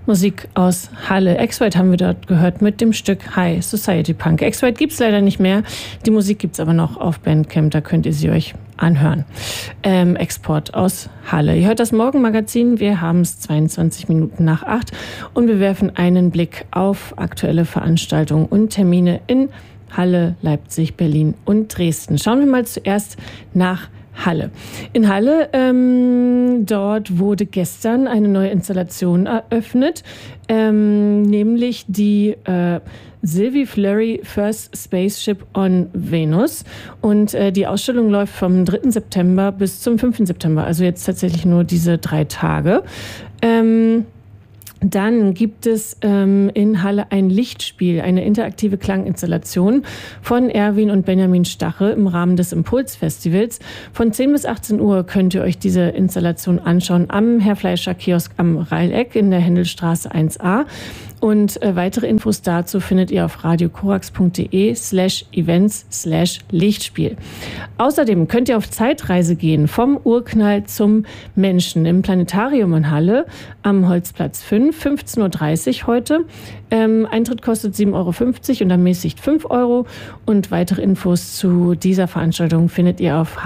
Musik aus Halle. X-White haben wir dort gehört mit dem Stück High Society Punk. X-White gibt es leider nicht mehr. Die Musik gibt es aber noch auf Bandcamp, da könnt ihr sie euch anhören. Export aus Halle. Ihr hört das Morgenmagazin, wir haben es 22 Minuten nach 8 und wir werfen einen Blick auf aktuelle Veranstaltungen und Termine in Halle, Leipzig, Berlin und Dresden. Schauen wir mal zuerst nach Halle. In Halle, dort wurde gestern eine neue Installation eröffnet, nämlich die Sylvie Fleury First Spaceship on Venus. Und die Ausstellung läuft vom 3. September bis zum 5. September, also jetzt tatsächlich nur diese 3 Tage. Dann gibt es in Halle ein Lichtspiel, eine interaktive Klanginstallation von Erwin und Benjamin Stache im Rahmen des Impuls-Festivals. Von 10 bis 18 Uhr könnt ihr euch diese Installation anschauen am Herr-Fleischer-Kiosk am Reileck in der Händelstraße 1a. Und weitere Infos dazu findet ihr auf radiokorax.de/events/Lichtspiel. Außerdem könnt ihr auf Zeitreise gehen vom Urknall zum Menschen im Planetarium in Halle am Holzplatz 5, 15.30 Uhr heute. Eintritt kostet 7,50 € und ermäßigt 5 €. Und weitere Infos zu dieser Veranstaltung findet ihr auf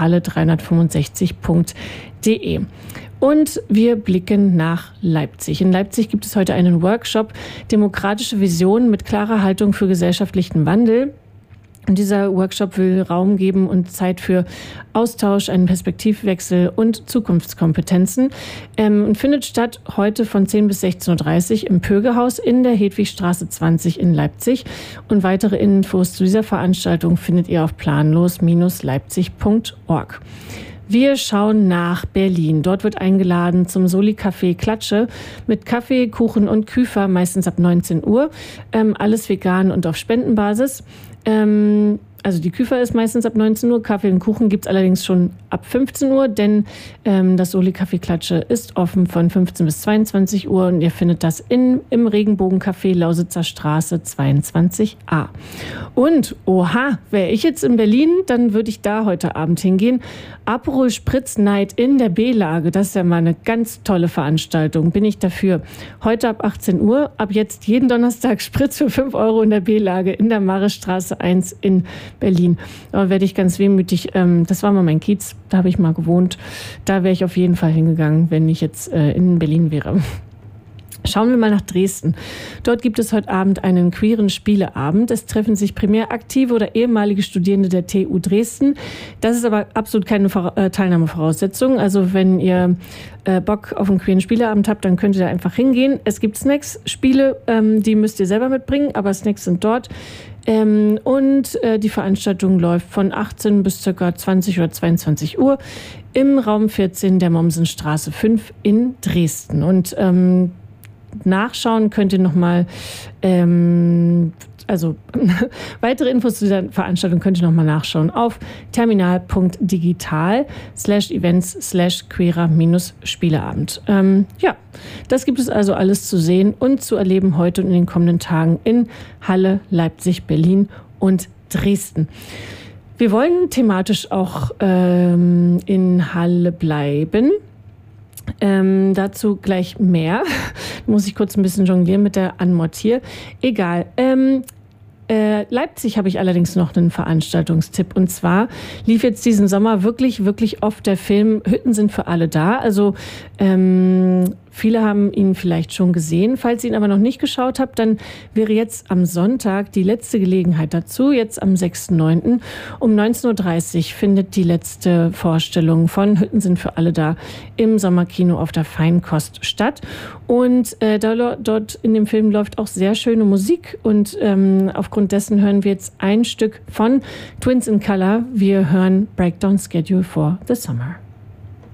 halle365.de. Und wir blicken nach Leipzig. In Leipzig gibt es heute einen Workshop Demokratische Visionen mit klarer Haltung für gesellschaftlichen Wandel. Und dieser Workshop will Raum geben und Zeit für Austausch, einen Perspektivwechsel und Zukunftskompetenzen und findet statt heute von 10 bis 16.30 Uhr im Pögehaus in der Hedwigstraße 20 in Leipzig. Und weitere Infos zu dieser Veranstaltung findet ihr auf planlos-leipzig.org. Wir schauen nach Berlin. Dort wird eingeladen zum Soli-Café Klatsche mit Kaffee, Kuchen und Küfer, meistens ab 19 Uhr. Alles vegan und auf Spendenbasis. Also die Küfer ist meistens ab 19 Uhr, Kaffee und Kuchen gibt es allerdings schon ab 15 Uhr, denn das Soli-Café Klatsche ist offen von 15 bis 22 Uhr und ihr findet das im Regenbogencafé Lausitzer Straße 22a. Und, oha, wäre ich jetzt in Berlin, dann würde ich da heute Abend hingehen. Aperol Spritz Night in der B-Lage, das ist ja mal eine ganz tolle Veranstaltung, bin ich dafür. Heute ab 18 Uhr, ab jetzt jeden Donnerstag Spritz für 5 € in der B-Lage in der Marestraße 1 in Berlin. Da werde ich ganz wehmütig, das war mal mein Kiez, da habe ich mal gewohnt. Da wäre ich auf jeden Fall hingegangen, wenn ich jetzt in Berlin wäre. Schauen wir mal nach Dresden. Dort gibt es heute Abend einen queeren Spieleabend. Es treffen sich primär aktive oder ehemalige Studierende der TU Dresden. Das ist aber absolut keine Teilnahmevoraussetzung. Also wenn ihr Bock auf einen queeren Spieleabend habt, dann könnt ihr da einfach hingehen. Es gibt Snacks, Spiele, die müsst ihr selber mitbringen, aber Snacks sind dort. Und die Veranstaltung läuft von 18 bis ca. 20 oder 22 Uhr im Raum 14 der Mommsenstraße 5 in Dresden. Und nachschauen könnt ihr nochmal, also weitere Infos zu dieser Veranstaltung könnt ihr nochmal nachschauen auf terminal.digital/events/queerer-Spieleabend. Ja, das gibt es also alles zu sehen und zu erleben heute und in den kommenden Tagen in Halle, Leipzig, Berlin und Dresden. Wir wollen thematisch auch in Halle bleiben. Dazu gleich mehr. Muss ich kurz ein bisschen jonglieren mit der Anmod hier. Egal. Leipzig habe ich allerdings noch einen Veranstaltungstipp. Und zwar lief jetzt diesen Sommer wirklich, wirklich oft der Film Hütten sind für alle da. Also viele haben ihn vielleicht schon gesehen. Falls ihr ihn aber noch nicht geschaut habt, dann wäre jetzt am Sonntag die letzte Gelegenheit dazu. Jetzt am 6.9. um 19.30 Uhr findet die letzte Vorstellung von Hütten sind für alle da im Sommerkino auf der Feinkost statt. Und dort in dem Film läuft auch sehr schöne Musik. Und aufgrund dessen hören wir jetzt ein Stück von Twins in Color. Wir hören Breakdown Schedule for the Summer.